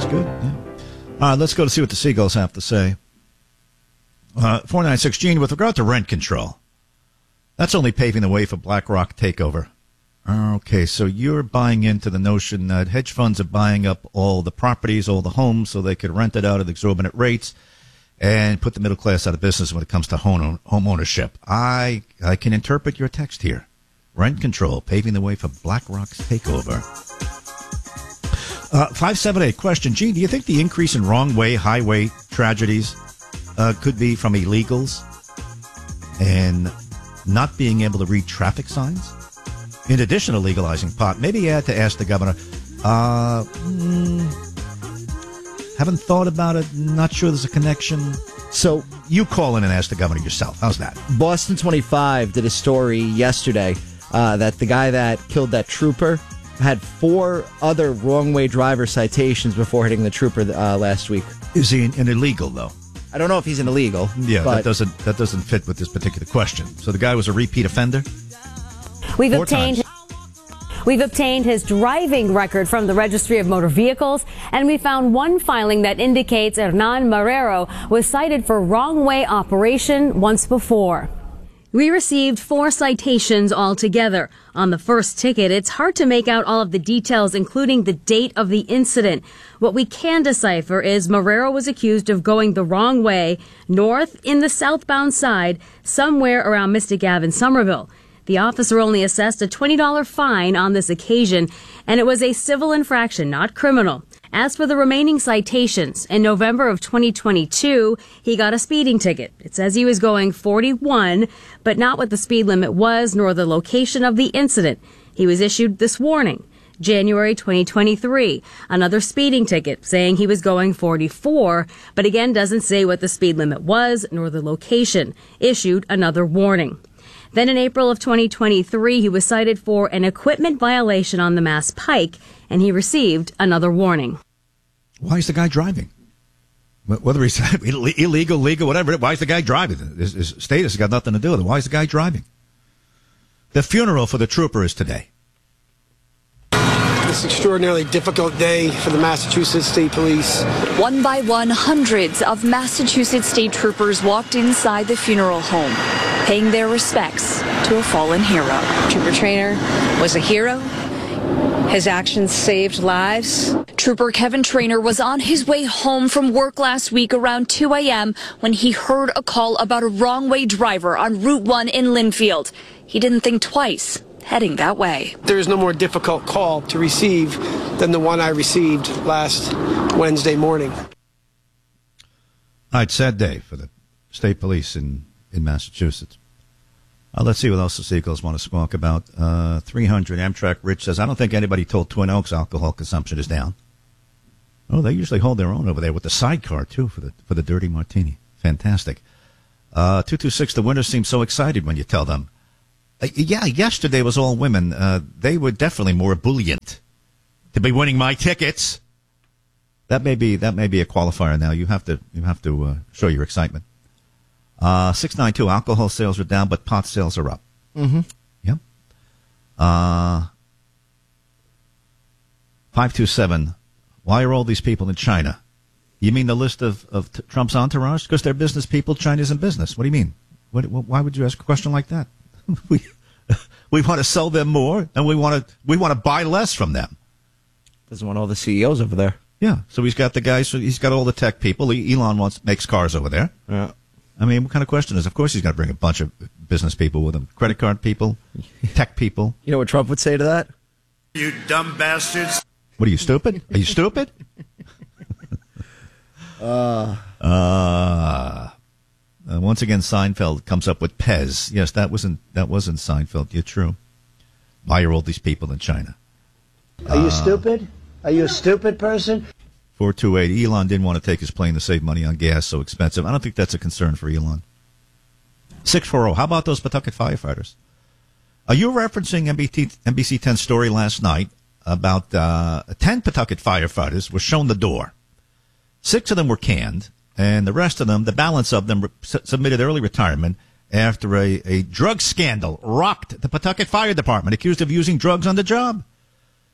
good. Yeah. All right, let's go to see what the Seagulls have to say. 496 Gene, with regard to rent control, that's only paving the way for BlackRock takeover. Okay, so you're buying into the notion that hedge funds are buying up all the properties, all the homes, so they could rent it out at exorbitant rates and put the middle class out of business when it comes to home ownership. I can interpret your text here. Rent control, paving the way for BlackRock's takeover. 578 question. Gene, do you think the increase in wrong-way highway tragedies could be from illegals and not being able to read traffic signs? In addition to legalizing pot, maybe you had to ask the governor, haven't thought about it, not sure there's a connection. So you call in and ask the governor yourself. How's that? Boston 25 did a story yesterday that the guy that killed that trooper had 4 other wrong-way driver citations before hitting the trooper last week. Is he an illegal, though? I don't know if he's an illegal. Yeah, but that doesn't fit with this particular question. So the guy was a repeat offender? We've obtained his driving record from the Registry of Motor Vehicles, and we found one filing that indicates Hernan Marrero was cited for wrong-way operation once before. We received 4 citations altogether. On the first ticket, it's hard to make out all of the details, including the date of the incident. What we can decipher is Marrero was accused of going the wrong way, north in the southbound side, somewhere around Mystic Ave in Somerville. The officer only assessed a $20 fine on this occasion, and it was a civil infraction, not criminal. As for the remaining citations, in November of 2022, he got a speeding ticket. It says he was going 41, but not what the speed limit was, nor the location of the incident. He was issued this warning. January 2023, another speeding ticket saying he was going 44, but again doesn't say what the speed limit was, nor the location. Issued another warning. Then in April of 2023, he was cited for an equipment violation on the Mass Pike, and he received another warning. Why is the guy driving? Whether he's illegal, legal, whatever, why is the guy driving? His status has got nothing to do with it. Why is the guy driving? The funeral for the trooper is today. This extraordinarily difficult day for the Massachusetts State Police. One by one, hundreds of Massachusetts state troopers walked inside the funeral home, paying their respects to a fallen hero. Trooper Traynor was a hero. His actions saved lives. Trooper Kevin Traynor was on his way home from work last week around 2 a.m. when he heard a call about a wrong-way driver on Route 1 in Linfield. He didn't think twice, heading that way. There is no more difficult call to receive than the one I received last Wednesday morning. All right, sad day for the state police in Massachusetts. Let's see what else the Seagulls want to squawk about. 300 Amtrak Rich says, I don't think anybody told Twin Oaks alcohol consumption is down. Oh, they usually hold their own over there with the sidecar, too, for the dirty martini. Fantastic. 226, the winners seem so excited when you tell them. Yeah, yesterday was all women. They were definitely more ebullient to be winning my tickets. That may be a qualifier now. You have to show your excitement. 692, alcohol sales are down, but pot sales are up. Mm-hmm. Yep. 527, why are all these people in China? You mean the list of Trump's entourage? Because they're business people, China's in business. What do you mean? Why would you ask a question like that? We want to sell them more, and we want to buy less from them. Doesn't want all the CEOs over there. Yeah, so he's got the guys, he's got all the tech people. Elon makes cars over there. Yeah. I mean, what kind of question is? Of course he's got to bring a bunch of business people with him. Credit card people, tech people. You know what Trump would say to that? You dumb bastards. What are you, stupid? Are you stupid? Once again, Seinfeld comes up with Pez. Yes, that wasn't Seinfeld. You're true. Why are all these people in China? Are you stupid? Are you a stupid person? 428, Elon didn't want to take his plane to save money on gas, so expensive. I don't think that's a concern for Elon. 640, how about those Pawtucket firefighters? Are you referencing NBC 10's story last night about 10 Pawtucket firefighters were shown the door? 6 of them were canned, and the rest of them, the balance of them, submitted early retirement after a drug scandal rocked the Pawtucket Fire Department, accused of using drugs on the job.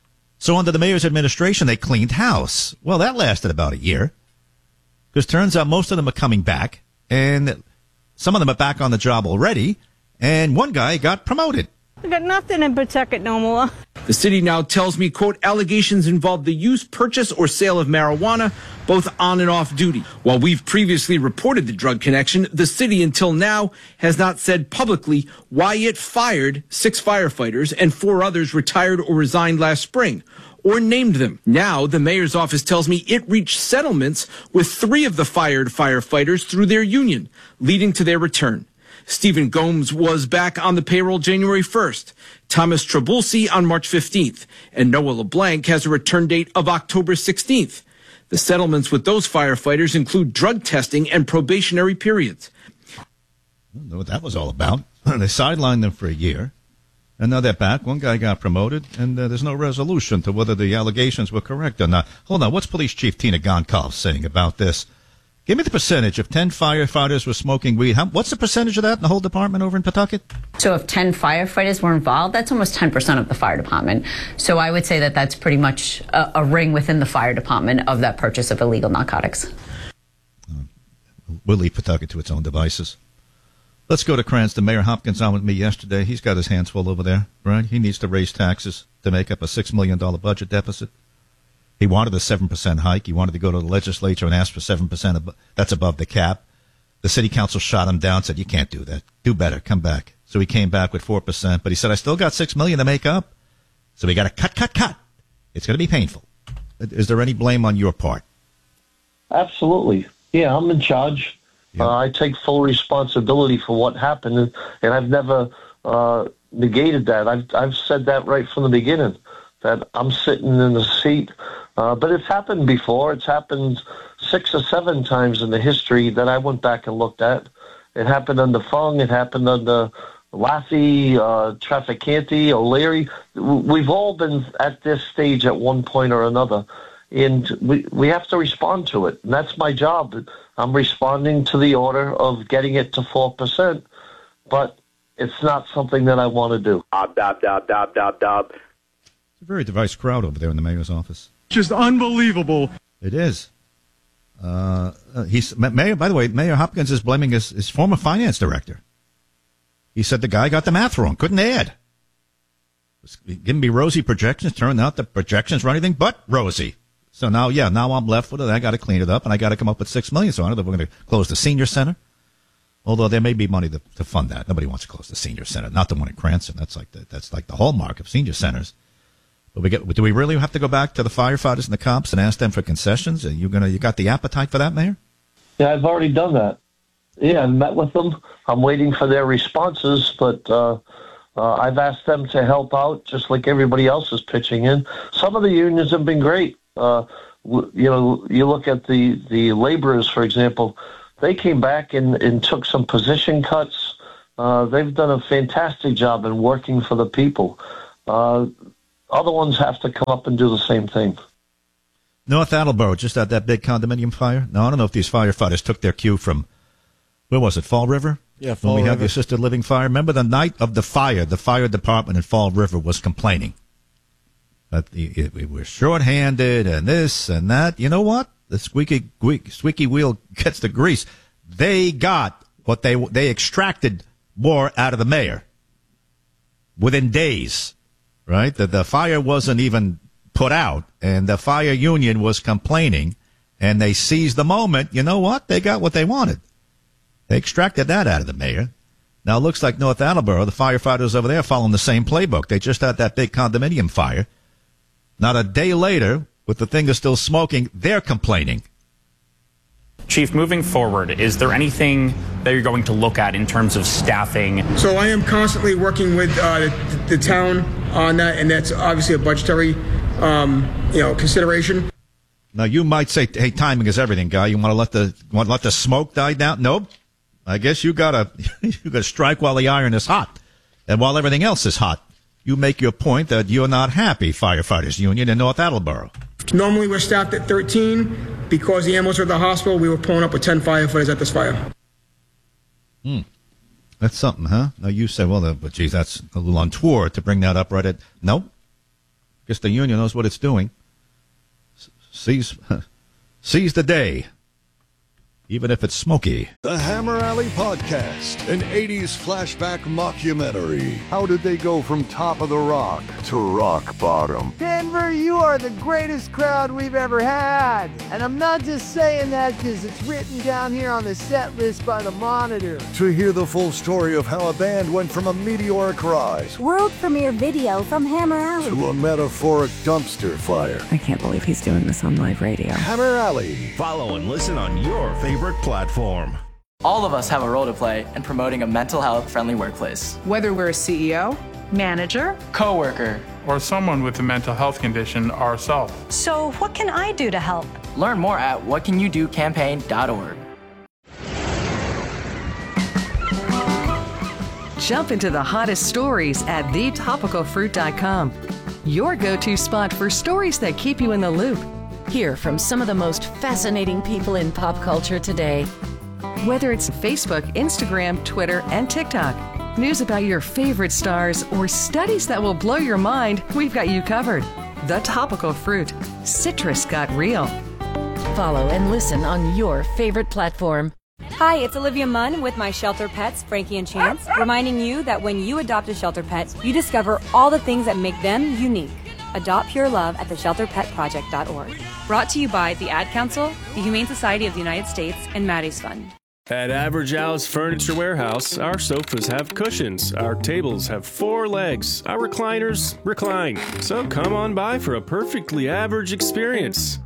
So under the mayor's administration, they cleaned house. Well, that lasted about a year. Because turns out most of them are coming back, and some of them are back on the job already, and one guy got promoted. I got nothing in Pawtucket no more. The city now tells me, quote, allegations involve the use, purchase, or sale of marijuana, both on and off duty. While we've previously reported the drug connection, the city until now has not said publicly why it fired 6 firefighters and 4 others retired or resigned last spring, or named them. Now, the mayor's office tells me it reached settlements with 3 of the fired firefighters through their union, leading to their return. Stephen Gomes was back on the payroll January 1st, Thomas Trabulsi on March 15th, and Noah LeBlanc has a return date of October 16th. The settlements with those firefighters include drug testing and probationary periods. I don't know what that was all about. They sidelined them for a year, and now they're back. One guy got promoted, and there's no resolution to whether the allegations were correct or not. Hold on, what's Police Chief Tina Gonkov saying about this? Give me the percentage. If 10 firefighters were smoking weed, what's the percentage of that in the whole department over in Pawtucket? So if 10 firefighters were involved, that's almost 10% of the fire department. So I would say that that's pretty much a ring within the fire department of that purchase of illegal narcotics. We'll leave Pawtucket to its own devices. Let's go to Cranston. Mayor Hopkins on with me yesterday. He's got his hands full over there, right? He needs to raise taxes to make up a $6 million budget deficit. He wanted a 7% hike. He wanted to go to the legislature and ask for 7%. That's above the cap. The city council shot him down, said, you can't do that. Do better. Come back. So he came back with 4%. But he said, I still got $6 million to make up. So we got to cut. It's going to be painful. Is there any blame on your part? Absolutely. Yeah, I'm in charge. Yeah. I take full responsibility for what happened, and I've never negated that. I've said that right from the beginning, that I'm sitting in the seat. But it's happened before. It's happened 6 or 7 times in the history that I went back and looked at. It happened under Fung. It happened under Laffey, Trafficante, O'Leary. We've all been at this stage at one point or another, and we have to respond to it. And that's my job. I'm responding to the order of getting it to 4%, but it's not something that I want to do. It's a very diverse crowd over there in the mayor's office. Just unbelievable. It is. Mayor. By the way, Mayor Hopkins is blaming his former finance director. He said the guy got the math wrong, couldn't add. Giving me rosy projections. Turned out the projections were anything but rosy. So now I'm left with it. I got to clean it up, and I got to come up with $6 million. So I don't know if we're going to close the senior center. Although there may be money to fund that. Nobody wants to close the senior center, not the one in Cranston. That's like the hallmark of senior centers. But do we really have to go back to the firefighters and the cops and ask them for concessions? Are you got the appetite for that, Mayor? Yeah, I've already done that. Yeah, I met with them. I'm waiting for their responses, but I've asked them to help out, just like everybody else is pitching in. Some of the unions have been great. You look at the laborers, for example. They came back and took some position cuts. They've done a fantastic job in working for the people. Other ones have to come up and do the same thing. North Attleboro just had that big condominium fire. Now, I don't know if these firefighters took their cue from, where was it, Fall River? Yeah, Fall River. When we had the assisted living fire. Remember the night of the fire department in Fall River was complaining that we were shorthanded and this and that. You know what? The squeaky wheel gets the grease. They got what they extracted more out of the mayor within days. Right? The fire wasn't even put out, and the fire union was complaining, and they seized the moment. You know what? They got what they wanted. They extracted that out of the mayor. Now it looks like North Attleboro, the firefighters over there, following the same playbook. They just had that big condominium fire. Not a day later, with the thing is still smoking, they're complaining. Chief, moving forward, is there anything that you're going to look at in terms of staffing? So I am constantly working with the town on that, and that's obviously a budgetary, consideration. Now you might say, "Hey, timing is everything, guy. You want to let the smoke die down?" Nope. I guess you gotta strike while the iron is hot, and while everything else is hot, you make your point that you're not happy, firefighters union in North Attleboro. Normally we're staffed at 13. Because the ambulance are at the hospital, we were pulling up with 10 firefighters at this fire. That's something, huh? Now you say, well, but geez, that's a little untoward to bring that up right at... Nope. guess the union knows what it's doing. Seize the day, even if it's smoky. The Hammer Alley Podcast, an 80s flashback mockumentary. How did they go from top of the rock to rock bottom? Denver, you are the greatest crowd we've ever had. And I'm not just saying that because it's written down here on the set list by the Monitor. To hear the full story of how a band went from a meteoric rise, world premiere video from Hammer Alley, to a metaphoric dumpster fire. I can't believe he's doing this on live radio. Hammer Alley. Follow and listen on your favorite platform. All of us have a role to play in promoting a mental health friendly workplace. Whether we're a CEO, manager, coworker, or someone with a mental health condition ourselves. So what can I do to help? Learn more at whatcanyoudocampaign.org. Jump into the hottest stories at thetopicalfruit.com. Your go-to spot for stories that keep you in the loop. Hear from some of the most fascinating people in pop culture today. Whether it's Facebook, Instagram, Twitter, and TikTok, news about your favorite stars, or studies that will blow your mind, we've got you covered. The Topical Fruit. Citrus got real. Follow and listen on your favorite platform. Hi, it's Olivia Munn with my shelter pets, Frankie and Chance, reminding you that when you adopt a shelter pet, you discover all the things that make them unique. Adopt Pure Love at theshelterpetproject.org. Brought to you by the Ad Council, the Humane Society of the United States, and Maddie's Fund. At Average Al's Furniture Warehouse, our sofas have cushions, our tables have 4 legs, our recliners recline. So come on by for a perfectly average experience.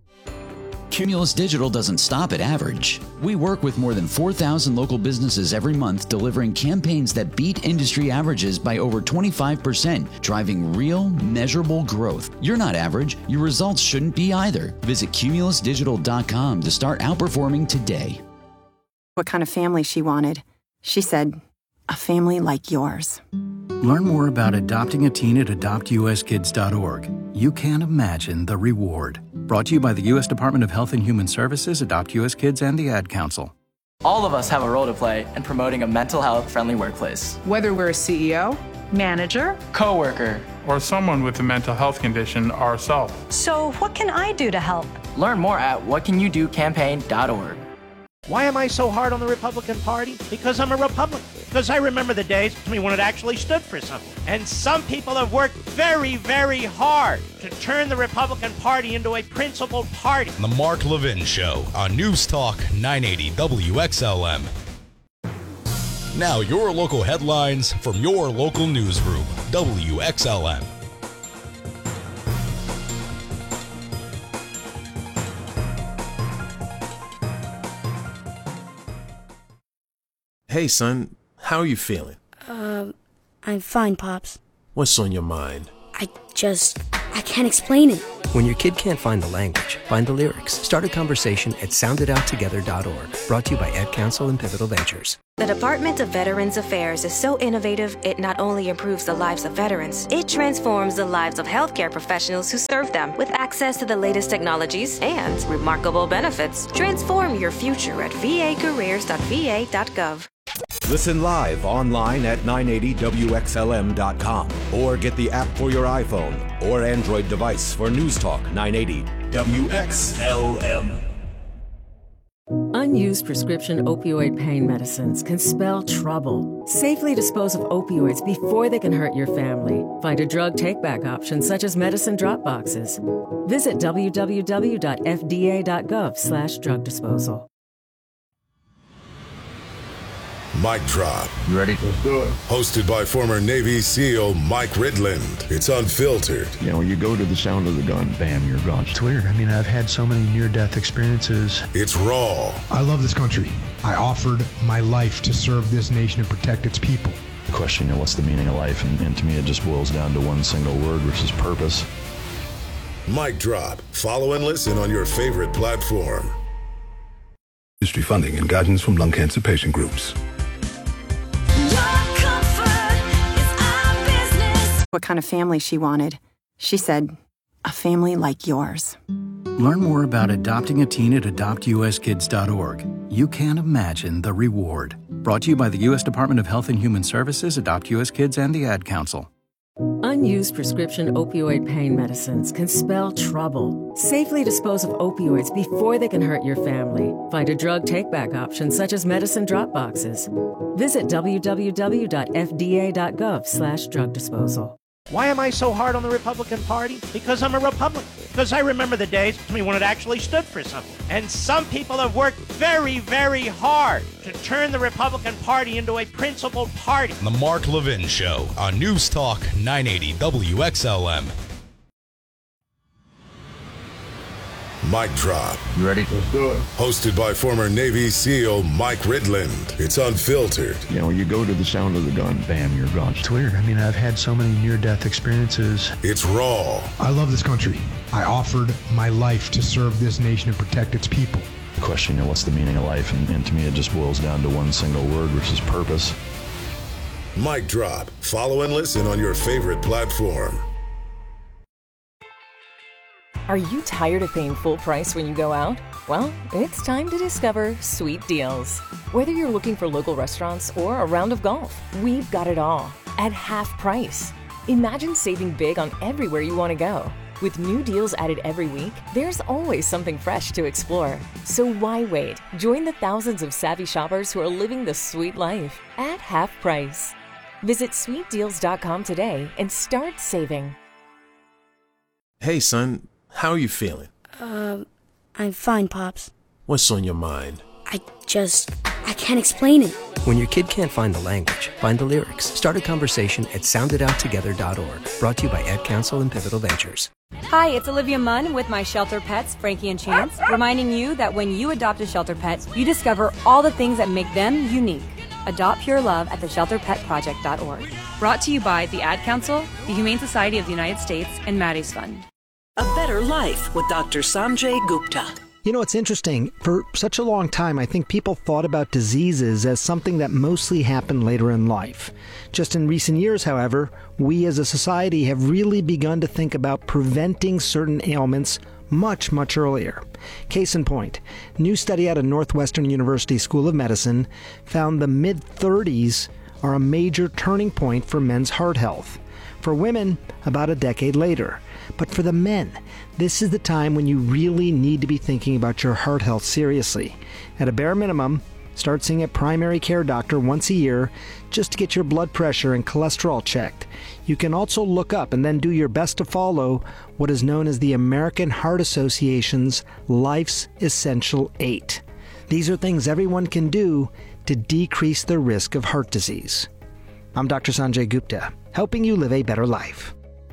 Cumulus Digital doesn't stop at average. We work with more than 4,000 local businesses every month, delivering campaigns that beat industry averages by over 25%, driving real, measurable growth. You're not average. Your results shouldn't be either. Visit cumulusdigital.com to start outperforming today. What kind of family she wanted. She said, a family like yours. Learn more about adopting a teen at adoptuskids.org. You can't imagine the reward. Brought to you by the U.S. Department of Health and Human Services, Adopt U.S. Kids, and the Ad Council. All of us have a role to play in promoting a mental health friendly workplace. Whether we're a CEO, manager, coworker, or someone with a mental health condition ourselves. So what can I do to help? Learn more at whatcanyoudocampaign.org. Why am I so hard on the Republican Party? Because I'm a Republican. Because I remember the days when it actually stood for something. And some people have worked very, very hard to turn the Republican Party into a principled party. The Mark Levin Show on News Talk 980 WXLM. Now your local headlines from your local newsroom, WXLM. Hey, son, how are you feeling? I'm fine, Pops. What's on your mind? I can't explain it. When your kid can't find the language, find the lyrics. Start a conversation at sounditouttogether.org. Brought to you by Ad Council and Pivotal Ventures. The Department of Veterans Affairs is so innovative, it not only improves the lives of veterans, it transforms the lives of healthcare professionals who serve them. With access to the latest technologies and remarkable benefits, transform your future at vacareers.va.gov. Listen live online at 980WXLM.com or get the app for your iPhone or Android device for News Talk 980 WXLM. Unused prescription opioid pain medicines can spell trouble. Safely dispose of opioids before they can hurt your family. Find a drug take-back option such as medicine drop boxes. Visit www.fda.gov/drug disposal. Mic Drop. You ready? Let's do it. Hosted by former Navy SEAL Mike Ridland. It's unfiltered. You know, when you go to the sound of the gun, bam, you're gone. It's weird. I mean, I've had so many near-death experiences. It's raw. I love this country. I offered my life to serve this nation and protect its people. The question, what's the meaning of life? And to me, it just boils down to one single word, which is purpose. Mic Drop. Follow and listen on your favorite platform. Industry funding and guidance from lung cancer patient groups. What kind of family she wanted. She said, a family like yours. Learn more about adopting a teen at adoptuskids.org. You can't imagine the reward. Brought to you by the U.S. Department of Health and Human Services, Adopt U.S. Kids, and the Ad Council. Unused prescription opioid pain medicines can spell trouble. Safely dispose of opioids before they can hurt your family. Find a drug take-back option such as medicine drop boxes. Visit www.fda.gov/drug disposal. Why am I so hard on the Republican Party? Because I'm a Republican. Because I remember the days when it actually stood for something. And some people have worked very, very hard to turn the Republican Party into a principled party. The Mark Levin Show on News Talk 980 WXLM. Mic Drop. You ready? Let's do it. Hosted by former Navy SEAL Mike Ridland. It's unfiltered. You know, you go to the sound of the gun, bam, you're gone. It's weird. I mean, I've had so many near-death experiences. It's raw. I love this country. I offered my life to serve this nation and protect its people. Question, you know, what's the meaning of life? And to me, it just boils down to one single word, which is purpose. Mic Drop. Follow and listen on your favorite platform. Are you tired of paying full price when you go out? Well, it's time to discover Sweet Deals. Whether you're looking for local restaurants or a round of golf, we've got it all at half price. Imagine saving big on everywhere you want to go. With new deals added every week, there's always something fresh to explore. So why wait? Join the thousands of savvy shoppers who are living the sweet life at half price. Visit sweetdeals.com today and start saving. Hey, son. How are you feeling? I'm fine, Pops. What's on your mind? I can't explain it. When your kid can't find the language, find the lyrics. Start a conversation at sounditouttogether.org. Brought to you by Ad Council and Pivotal Ventures. Hi, it's Olivia Munn with my shelter pets, Frankie and Chance, reminding you that when you adopt a shelter pet, you discover all the things that make them unique. Adopt Pure Love at theshelterpetproject.org. Brought to you by the Ad Council, the Humane Society of the United States, and Maddie's Fund. A Better Life with Dr. Sanjay Gupta. You know, it's interesting. For such a long time, I think people thought about diseases as something that mostly happened later in life. Just in recent years, however, we as a society have really begun to think about preventing certain ailments much, much earlier. Case in point, a new study out of Northwestern University School of Medicine found the mid-30s are a major turning point for men's heart health. For women, about a decade later. But for the men, this is the time when you really need to be thinking about your heart health seriously. At a bare minimum, start seeing a primary care doctor once a year just to get your blood pressure and cholesterol checked. You can also look up and then do your best to follow what is known as the American Heart Association's Life's Essential 8. These are things everyone can do to decrease the risk of heart disease. I'm Dr. Sanjay Gupta, helping you live a better life.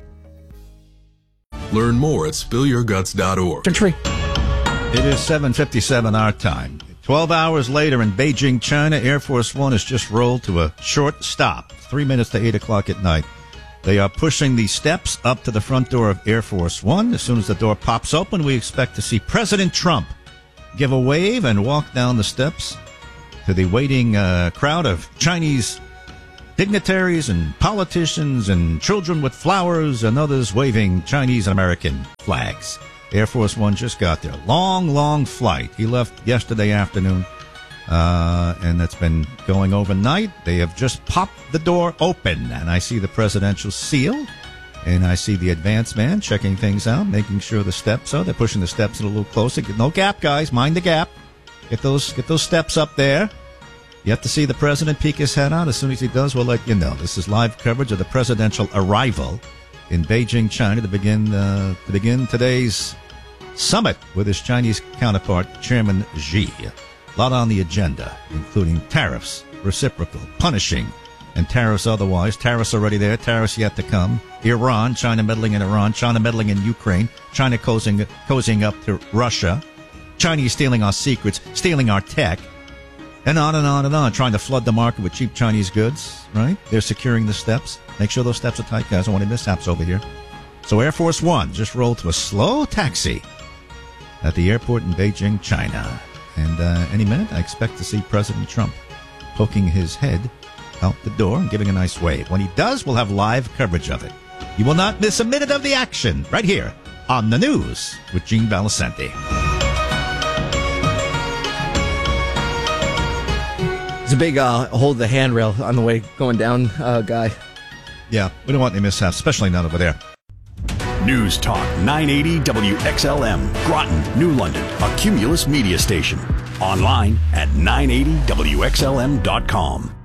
Learn more at spillyourguts.org. It is 7:57 our time. 12 hours later in Beijing, China, Air Force One has just rolled to a short stop, 3 minutes to 8 o'clock at night. They are pushing the steps up to the front door of Air Force One. As soon as the door pops open, we expect to see President Trump give a wave and walk down the steps to the waiting crowd of Chinese dignitaries and politicians and children with flowers and others waving Chinese and American flags. Air Force One just got there. Long flight. He left yesterday afternoon, and that's been going overnight. They have just popped the door open, and I see the presidential seal, and I see the advance man checking things out, making sure the steps are. They're pushing the steps a little closer. No gap, guys. Mind the gap. Get those steps up there. You have to see the president peek his head out. As soon as he does, we'll let you know. This is live coverage of the presidential arrival in Beijing, China, to begin today's summit with his Chinese counterpart, Chairman Xi. A lot on the agenda, including tariffs, reciprocal, punishing, and tariffs otherwise. Tariffs already there, tariffs yet to come. Iran, China meddling in Iran, China meddling in Ukraine, China cozying up to Russia, Chinese stealing our secrets, stealing our tech, and on and on and on, trying to flood the market with cheap Chinese goods, right? They're securing the steps. Make sure those steps are tight, guys. I don't want any mishaps over here. So Air Force One just rolled to a slow taxi at the airport in Beijing, China. And any minute, I expect to see President Trump poking his head out the door and giving a nice wave. When he does, we'll have live coverage of it. You will not miss a minute of the action right here on The News with Gene Valicenti. It's a big hold the handrail on the way going down guy. Yeah, we don't want any mishaps, especially not over there. News Talk 980 WXLM, Groton, New London, a Cumulus media station. Online at 980WXLM.com.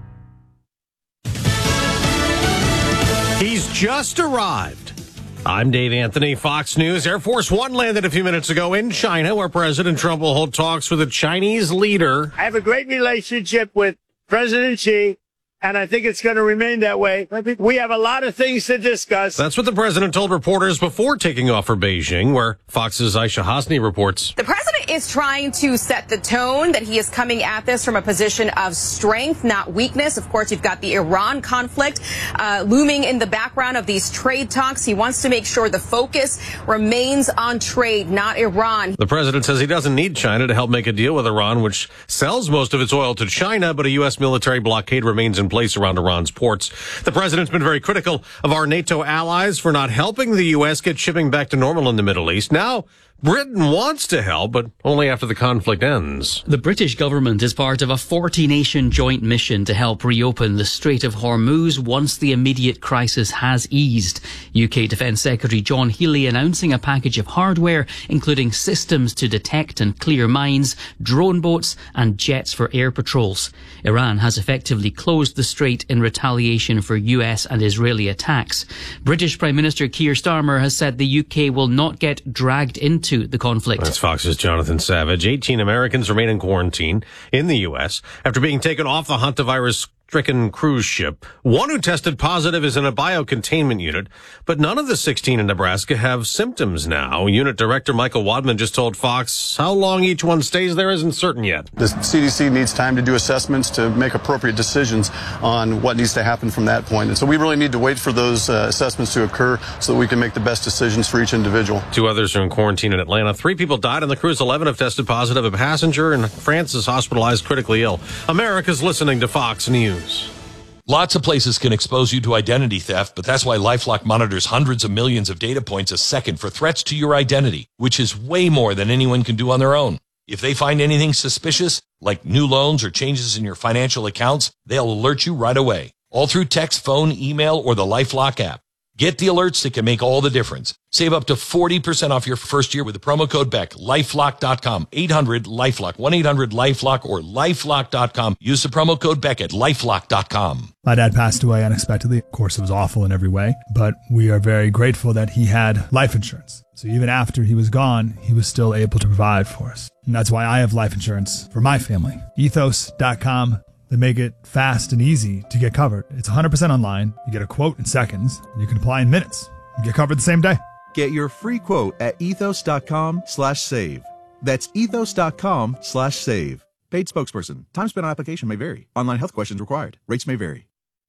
He's just arrived. I'm Dave Anthony, Fox News. Air Force One landed a few minutes ago in China, where President Trump will hold talks with a Chinese leader. I have a great relationship with President Xi, and I think it's going to remain that way. We have a lot of things to discuss. That's what the president told reporters before taking off for Beijing, where Fox's Aisha Hasni reports. The president is trying to set the tone that he is coming at this from a position of strength, not weakness. Of course, you've got the Iran conflict looming in the background of these trade talks. He wants to make sure the focus remains on trade, not Iran. The president says he doesn't need China to help make a deal with Iran, which sells most of its oil to China, but a U.S. military blockade remains in place around Iran's ports. The president's been very critical of our NATO allies for not helping the U.S. get shipping back to normal in the Middle East. Now, Britain wants to help, but only after the conflict ends. The British government is part of a 40-nation joint mission to help reopen the Strait of Hormuz once the immediate crisis has eased. UK Defence Secretary John Healey announcing a package of hardware, including systems to detect and clear mines, drone boats and jets for air patrols. Iran has effectively closed the strait in retaliation for US and Israeli attacks. British Prime Minister Keir Starmer has said the UK will not get dragged into the conflict. That's Fox's Jonathan Savage. 18 Americans remain in quarantine in the U.S. after being taken off the hantavirus-stricken cruise ship. One who tested positive is in a biocontainment unit, but none of the 16 in Nebraska have symptoms now. Unit Director Michael Wadman just told Fox how long each one stays there isn't certain yet. The CDC needs time to do assessments to make appropriate decisions on what needs to happen from that point. And so we really need to wait for those assessments to occur so that we can make the best decisions for each individual. 2 others are in quarantine in Atlanta. 3 people died on the cruise. 11 have tested positive. A passenger in France is hospitalized critically ill. America's listening to Fox News. Lots of places can expose you to identity theft, but that's why LifeLock monitors hundreds of millions of data points a second for threats to your identity, which is way more than anyone can do on their own. If they find anything suspicious, like new loans or changes in your financial accounts, they'll alert you right away, all through text, phone, email, or the LifeLock app. Get the alerts that can make all the difference. Save up to 40% off your first year with the promo code BECK. LifeLock.com. 800-LifeLock. 1-800-LifeLock or LifeLock.com. Use the promo code BECK at LifeLock.com. My dad passed away unexpectedly. Of course, it was awful in every way, but we are very grateful that he had life insurance. So even after he was gone, he was still able to provide for us. And that's why I have life insurance for my family. Ethos.com. They make it fast and easy to get covered. It's 100% online. You get a quote in seconds. And you can apply in minutes. You get covered the same day. Get your free quote at ethos.com/save. That's ethos.com/save. Paid spokesperson. Time spent on application may vary. Online health questions required. Rates may vary.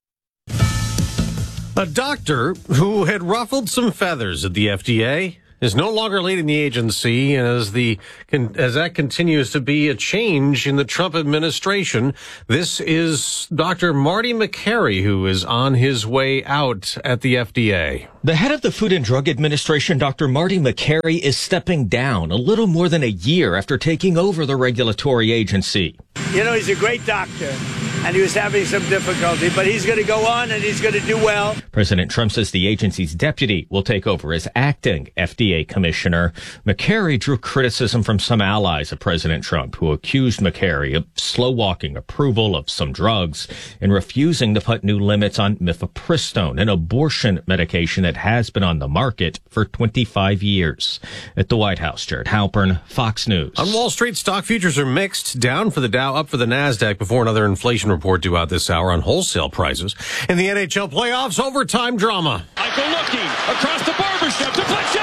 A doctor who had ruffled some feathers at the FDA is no longer leading the agency as that continues to be a change in the Trump administration. This is Dr. Marty Makary, who is on his way out at the FDA. The head of the Food and Drug Administration, Dr. Marty Makary, is stepping down a little more than a year after taking over the regulatory agency. You know, he's a great doctor, and he was having some difficulty, but he's going to go on and he's going to do well. President Trump says the agency's deputy will take over as acting FDA commissioner. Makary drew criticism from some allies of President Trump, who accused Makary of slow-walking approval of some drugs and refusing to put new limits on mifepristone, an abortion medication that has been on the market for 25 years. At the White House, Jared Halpern, Fox News. On Wall Street, stock futures are mixed, down for the Dow, up for the NASDAQ before another inflation report due out this hour on wholesale prices. In the NHL playoffs, overtime drama. Michael looking across the barbershop, deflection.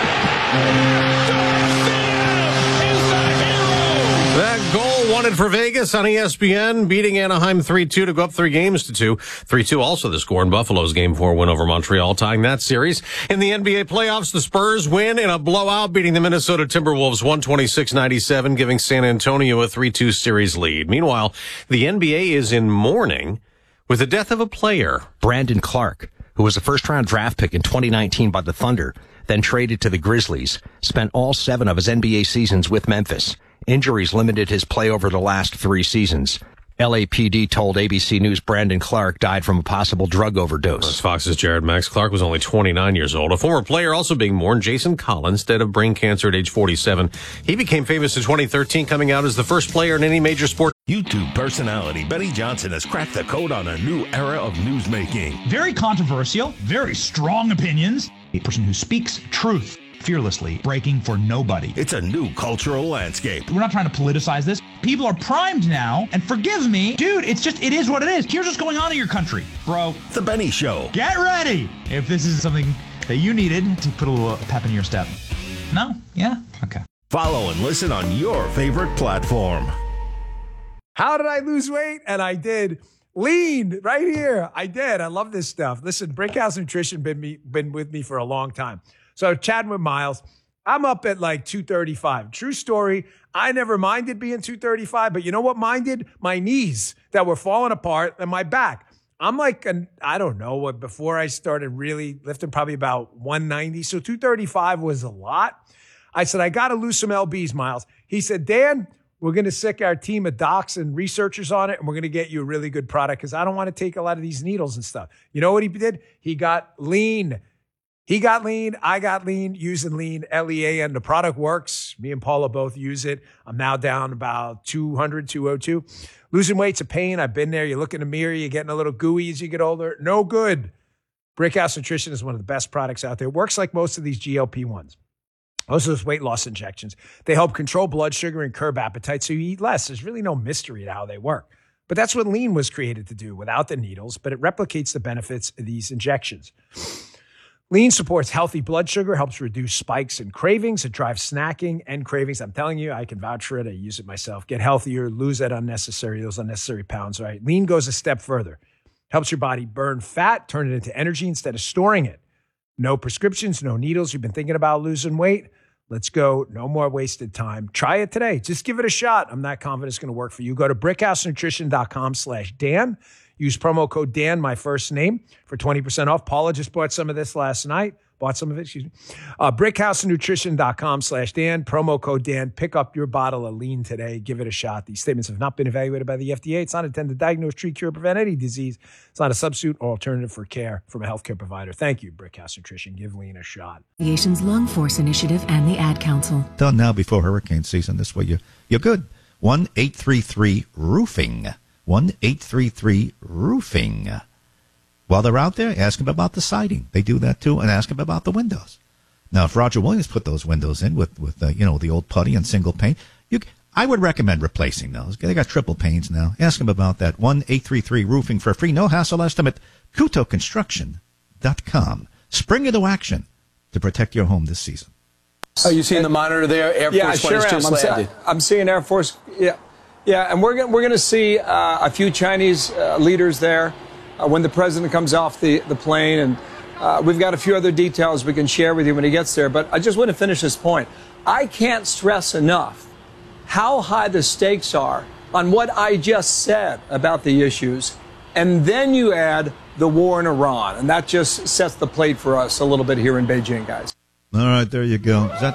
That goal wanted for Vegas on ESPN, beating Anaheim 3-2 to go up 3 games to 2. 3-2 also the score in Buffalo's Game 4 win over Montreal, tying that series. In the NBA playoffs, the Spurs win in a blowout, beating the Minnesota Timberwolves 126-97, giving San Antonio a 3-2 series lead. Meanwhile, the NBA is in mourning with the death of a player. Brandon Clark, who was a first-round draft pick in 2019 by the Thunder, then traded to the Grizzlies, spent all 7 of his NBA seasons with Memphis. Injuries limited his play over the last 3 seasons. LAPD told ABC News Brandon Clark died from a possible drug overdose. Fox's Jared Max Clark was only 29 years old. A former player also being mourned, Jason Collins, dead of brain cancer at age 47. He became famous in 2013, coming out as the first player in any major sport. YouTube personality Benny Johnson has cracked the code on a new era of newsmaking. Very controversial, very strong opinions. A person who speaks truth fearlessly, breaking for nobody. It's a new cultural landscape. We're not trying to politicize this. People are primed now, and forgive me, dude, it is what it is. Here's what's going on in your country, bro. The Benny Show. Get ready if this is something that you needed to put a little pep in your step. No? Yeah? Okay. Follow and listen on your favorite platform. How did I lose weight? And I did. Lean right here. I did. I love this stuff. Listen, Brickhouse Nutrition been with me for a long time. So chatting with Miles, I'm up at like 235. True story. I never minded being 235, but you know what minded? My knees that were falling apart and my back. I'm like, I don't know, before I started really lifting, probably about 190. So 235 was a lot. I said, I got to lose some LBs, Miles. He said, Dan, we're going to sick our team of docs and researchers on it, and we're going to get you a really good product because I don't want to take a lot of these needles and stuff. You know what he did? He got lean. He got lean. I got lean using lean, L-E-A-N. The product works. Me and Paula both use it. I'm now down about 200, 202. Losing weight's a pain. I've been there. You look in the mirror. You're getting a little gooey as you get older. No good. Brickhouse Nutrition is one of the best products out there. It works like most of these GLP-1s. Most of those weight loss injections. They help control blood sugar and curb appetite so you eat less. There's really no mystery to how they work. But that's what lean was created to do without the needles, but it replicates the benefits of these injections. Lean supports healthy blood sugar, helps reduce spikes and cravings. It drives snacking and cravings. I'm telling you, I can vouch for it. I use it myself. Get healthier, lose those unnecessary pounds, right? Lean goes a step further. Helps your body burn fat, turn it into energy instead of storing it. No prescriptions, no needles. You've been thinking about losing weight? Let's go. No more wasted time. Try it today. Just give it a shot. I'm not confident it's going to work for you. Go to brickhousenutrition.com/Dan. Use promo code Dan, my first name, for 20% off. Paula just bought some of this last night. brickhousenutrition.com/Dan. Promo code Dan. Pick up your bottle of lean today. Give it a shot. These statements have not been evaluated by the FDA. It's not intended to diagnose, treat, cure, or prevent any disease. It's not a substitute or alternative for care from a healthcare provider. Thank you, Brickhouse Nutrition. Give lean a shot. Aviation's Lung Force Initiative and the Ad Council. Done now before hurricane season. This way you're good. 1-833-ROOFING. 1-833-ROOFING. While they're out there, ask them about the siding. They do that too, and ask them about the windows. Now, if Roger Williams put those windows in with the old putty and single pane, I would recommend replacing those. They got triple panes now. Ask them about that. 1-833-ROOFING for a free no-hassle estimate. KutoConstruction.com. Spring into action to protect your home this season. Oh, you seeing the monitor there? Air Force One has just landed. I'm seeing Air Force. Yeah, and we're going to see a few Chinese leaders there when the president comes off the plane, and we've got a few other details we can share with you when he gets there. But I just want to finish this point. I can't stress enough how high the stakes are on what I just said about the issues, and then you add the war in Iran, and that just sets the plate for us a little bit here in Beijing, guys. All right, there you go. Is that